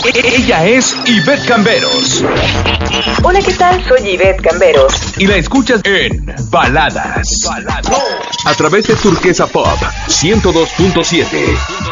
Ella es Ivette Camberos. Hola, ¿qué tal? Soy Ivette Camberos. Y la escuchas en Baladas. A través de Turquesa Pop 102.7.